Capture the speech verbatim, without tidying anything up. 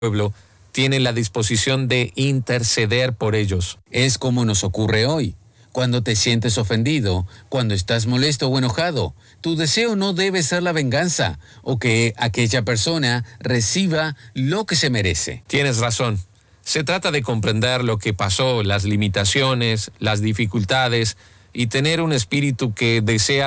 pueblo tiene la disposición de interceder por ellos. Es como nos ocurre hoy. Cuando te sientes ofendido, cuando estás molesto o enojado, tu deseo no debe ser la venganza o que aquella persona reciba lo que se merece. Tienes razón. Se trata de comprender lo que pasó, las limitaciones, las dificultades y tener un espíritu que desea